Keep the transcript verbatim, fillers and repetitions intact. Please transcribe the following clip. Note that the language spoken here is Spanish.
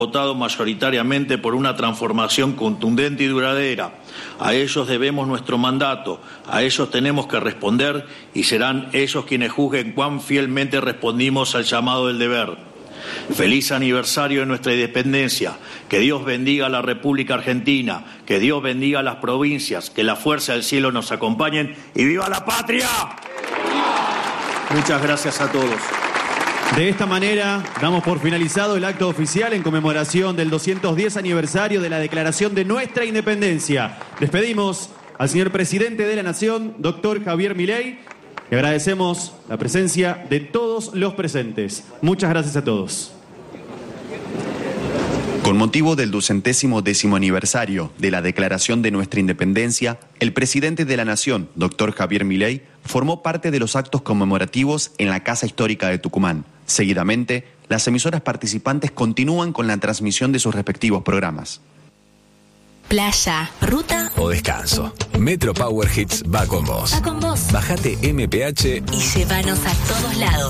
votado mayoritariamente por una transformación contundente y duradera. A ellos debemos nuestro mandato, a ellos tenemos que responder y serán ellos quienes juzguen cuán fielmente respondimos al llamado del deber. Feliz aniversario de nuestra independencia, que Dios bendiga a la República Argentina, que Dios bendiga a las provincias, que la fuerza del cielo nos acompañen y ¡viva la patria! Muchas gracias a todos. De esta manera, damos por finalizado el acto oficial en conmemoración del doscientos diez aniversario de la declaración de nuestra independencia. Despedimos al señor presidente de la Nación, doctor Javier Milei, y agradecemos la presencia de todos los presentes. Muchas gracias a todos. Con motivo del ducentésimo décimo aniversario de la declaración de nuestra independencia, el presidente de la Nación, doctor Javier Milei, formó parte de los actos conmemorativos en la Casa Histórica de Tucumán. Seguidamente, las emisoras participantes continúan con la transmisión de sus respectivos programas. Playa, ruta o descanso. Metro Power Hits va con vos. Va con vos. Bájate M P H y llévanos a todos lados.